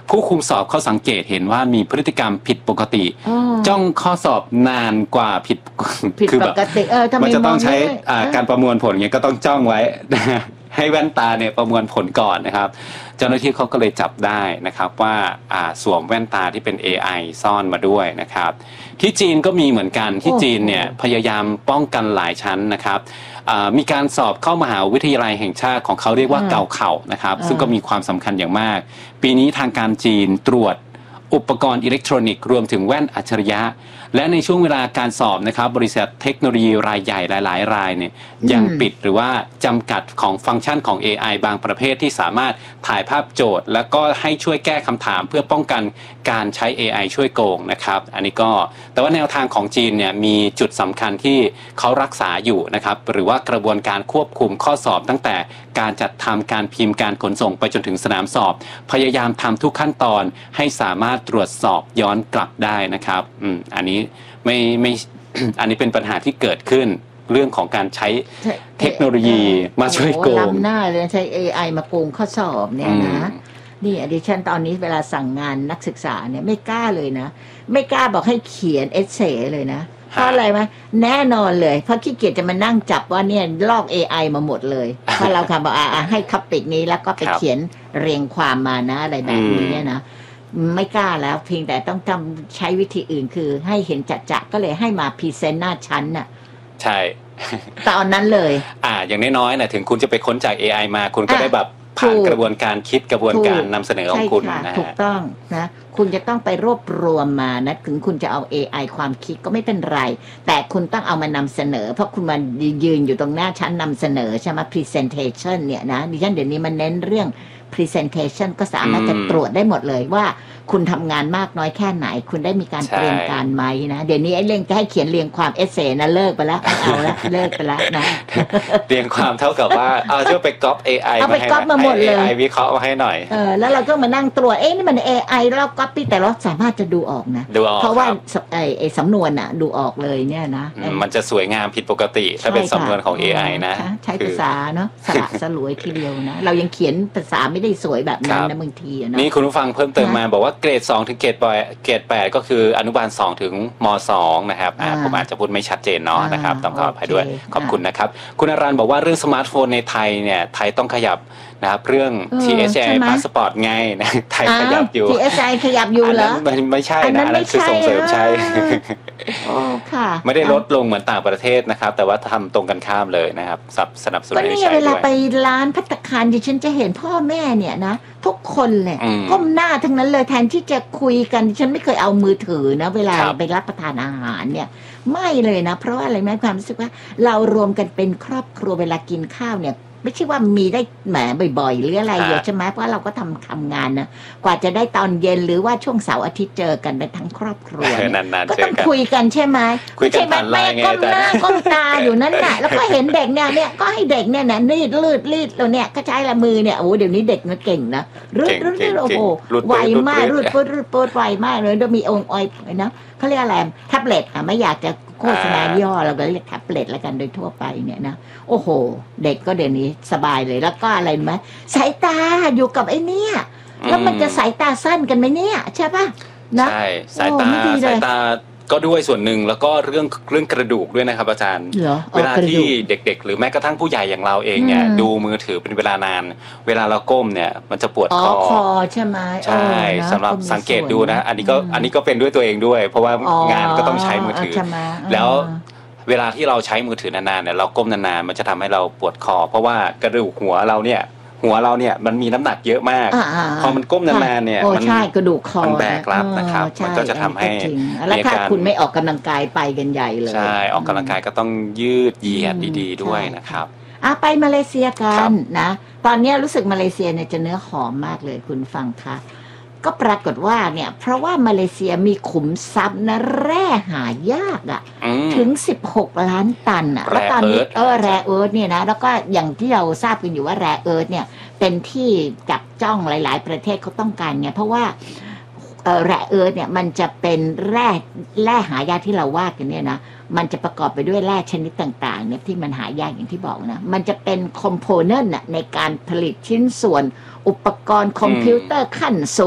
ผู้คุมสอบเขาสังเกตเห็นว่ามีพฤติกรรมผิดปกติจ้องข้อสอบนานกว่าผิดคือแบบมันจะต้องใช้การประมวลผลเงี้ยก็ต้องจ้องไว้ให้แว่นตาเนี่ยประมวลผลก่อนนะครับเจ้าหน้าที่เขาก็เลยจับได้นะครับว่าสวมแว่นตาที่เป็น AI ซ่อนมาด้วยนะครับที่จีนก็มีเหมือนกันที่จีนเนี่ยพยายามป้องกันหลายชั้นนะครับมีการสอบเข้ามหาวิทยาลัยแห่งชาติของเขาเรียกว่าเก่าเข่านะครับซึ่งก็มีความสำคัญอย่างมากปีนี้ทางการจีนตรวจอุปกรณ์อิเล็กทรอนิกส์รวมถึงแว่นอัจฉริยะและในช่วงเวลาการสอบนะครับบริษัทเทคโนโลยีรายใหญ่หลายๆรายเนี่ยยังปิดหรือว่าจำกัดของฟังก์ชันของ AI บางประเภทที่สามารถถ่ายภาพโจทย์แล้วก็ให้ช่วยแก้คำถามเพื่อป้องกันการใช้ AI ช่วยโกงนะครับอันนี้ก็แต่ว่าแนวทางของจีนเนี่ยมีจุดสำคัญที่เขารักษาอยู่นะครับหรือว่ากระบวนการควบคุมข้อสอบตั้งแต่การจัดทำการพิมพ์การขนส่งไปจนถึงสนามสอบพยายามทำทุกขั้นตอนให้สามารถตรวจสอบย้อนกลับได้นะครับอันนี้ไม่ อันนี้เป็นปัญหาที่เกิดขึ้นเรื่องของการใช้เทคโนโลยีมาช่วยโกงล้ำหน้าเลยใช้ AI มาโกงข้อสอบเนี่ยนะนี่ดิฉันตอนนี้เวลาสั่งงานนักศึกษาเนี่ยไม่กล้าเลยนะไม่กล้าบอกให้เขียนเอเซ่เลยนะเพราะอะไรไหมแน่นอนเลยเพราะขี้เกียจจะมานั่งจับว่าเนี่ยลอก AI มาหมดเลยเพราะเราคำบอกให้ท็อปิกนี้แล้วก็ไปเขียนเรียงความมานะอะไรแบบนี้เนี่ยนะไม่กล้าแล้วเพียงแต่ต้องทำใช้วิธีอื่นคือให้เห็นจัดๆก็เลยให้มาพรีเซนต์หน้าชั้นน่ะใช่ตอนนั้นเลยอย่างน้อยๆนะถึงคุณจะไปค้นจาก AI มาคุณก็ได้แบบผ่านกระบวนการคิดกระบวนการนำเสนอของคุณนะถูกต้องนะคุณจะต้องไปรวบรวมมานะถึงคุณจะเอา AI ความคิดก็ไม่เป็นไรแต่คุณต้องเอามานำเสนอเพราะคุณมายืนอยู่ตรงหน้าชั้นนำเสนอใช่ไหม presentation เนี่ยนะดิฉันเดี๋ยวนี้มันเน้นเรื่อง presentation ก็สามารถจะตรวจได้หมดเลยว่าคุณทำงานมากน้อยแค่ไหนคุณได้มีการเตรียมการไหมนะเดี๋ยวนี้ไอ้เรื่องจะให้เขียนเรียงความเอเซ่นะเลิกไปแล้วเอาละเลิกไปแล้วนะเรียงความเท่ากับว่าจะไปก๊อป AI เอาไปก๊อปมาหมดเลย AI วิเคราะห์มาให้หน่อยแล้วเราก็มานั่งตรวจนี่มัน AI แล้วก๊อปปี้แต่เราสามารถจะดูออกนะเพราะว่าไอ้สำนวนดูออกเลยเนี่ยนะมันจะสวยงามผิดปกติถ้าเป็นสำนวนของ AI นะใช้ภาษาเนาะสละสลวยทีเดียวนะเรายังเขียนภาษาไม่ได้สวยแบบนั้นนะบางทีนะนี่คุณผู้ฟังเพิ่มเติมมาบอกว่าเกรด2ถึงเกรด8ก็คืออนุบาล2ถึงม2นะครับผมอาจจะพูดไม่ชัดเจนเนาะนะครับต้องขออภัยด้วยขอบคุณนะครับคุณอรันบอกว่าเรื่องสมาร์ทโฟนในไทยเนี่ยไทยต้องขยับนะครับเรื่อง TSI Passport ไงนะไทยขยับอยู่ TSI ขยับอยู่เหรอไม่ใช่นะนั่นคือส่งเสริมใช้ไม่ได้ลดลงเหมือนต่างประเทศนะครับแต่ว่าทำตรงกันข้ามเลยนะครับสนับสนุนให้ใช้ด้วยเวลาไปร้านภัตตาคารดิฉันจะเห็นพ่อแม่เนี่ยนะทุกคนเนี่ยก้มหน้าทั้งนั้นเลยแทนที่จะคุยกันดิฉันไม่เคยเอามือถือนะเวลาไปรับประทานอาหารเนี่ยไม่เลยนะเพราะว่าอะไรไหมความรู้สึกว่าเรารวมกันเป็นครอบครัวเวลากินข้าวเนี่ยไม่ใช่ว่ามีได้แหมบ่อยๆหรืออะไรเยอะใช่ไหมเพราะเราก็ทำงานนะกว่าจะได้ตอนเย็นหรือว่าช่วงเสาร์อาทิตย์เจอกันเป็นทั้งครอบครัวก็ต้องคุยกันใช่ไหมไม่ใช่แม่ก้มหน้าก้มตาอยู่นั่นแหละแล้วก็เห็นเด็กเนี่ยก็ให้เด็กเนี่ยนะรีดแล้วเนี่ยก็ใช้ละมือเนี่ยโอ้เดี๋ยวนี้เด็กมันเก่งนะรูดโอ้โหไวมากรูดปืดไวมากเลยแล้วมีองค์ออยนะเขาเรียกอะไรแท็บเล็ตไม่อยากจะโฆษณาย่อเราก็เรียกแท็บเล็ตแล้วกันโดยทั่วไปเนี่ยนะโอ้โหเด็กก็เดี๋ยวนี้สบายเลยแล้วก็อะไรไหมสายตาอยู่กับไอ้เนี่ยแล้วมันจะสายตาสั้นกันไหมเนี่ยใช่ป่ะนะใช่สายตาก็ด้วยส่วนหนึ่งแล้วก็เรื่องกระดูกด้วยนะครับอาจารย์เวลาที่เด็กๆหรือแม้กระทั่งผู้ใหญ่อย่างเราเองเนี่ยดูมือถือเป็นเวลานานเวลาเราก้มเนี่ยมันจะปวดคอใช่ไหมใช่สำหรับสังเกตดูนะอันนี้ก็เป็นด้วยตัวเองด้วยเพราะว่างานก็ต้องใช้มือถือแล้วเวลาที่เราใช้มือถือนานๆเนี่ยเราก้มนานๆมันจะทำให้เราปวดคอเพราะว่ากระดูกหัวเราเนี่ยมันมีน้ำหนักเยอะมากพอมันก้มนานๆเนี่ยมันใช่กระดูกคอมันแบกรับนะครับมันก็จะทำให้แล้วถ้าคุณไม่ออกกำลังกายไปกันใหญ่เลยใช่ออกกำลังกายก็ต้องยืดเหยียดดีๆด้วยนะครับไปมาเลเซียกันนะตอนนี้รู้สึกมาเลเซียเนี่ยจะเนื้อหอมมากเลยคุณฟังคะก็ปรากฏว่าเนี่ยเพราะว่ามาเลเซียมีขุมทรัพย์นะแร่หายากถึง16 ล้านตันแล้วตอนนี้แร่เอิร์ธเนี่ยนะแล้วก็อย่างที่เราทราบกันอยู่ว่าแร่เอิร์ธเนี่ยเป็นที่จับจ้องหลายๆประเทศเขาต้องการไงเพราะว่าแร่เอิร์ธเนี่ยมันจะเป็นแร่หายากที่เราว่ากันเนี่ยนะมันจะประกอบไปด้วยแร่ชนิดต่างๆเนี่ยที่มันหายากอย่างที่บอกนะมันจะเป็นคอมโพเนนต์ในการผลิตชิ้นส่วนอุปกรณ์คอมพิวเตอร์ขั้นสูง